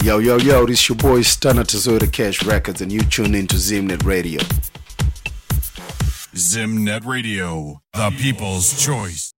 Yo, yo, yo, this your boy Stunner Tezoda Cash Records, and you tune into Zimnet Radio. Zimnet Radio, the people's choice.